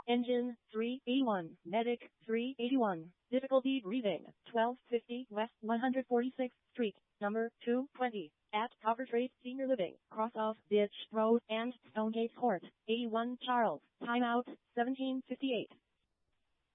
Engine 381. Medic 381. Difficulty breathing. 1250 West 146th Street, number 220. At Coppertrace Senior Living, cross off Ditch Road and Stonegate Court. 81 Charles. Timeout 1758.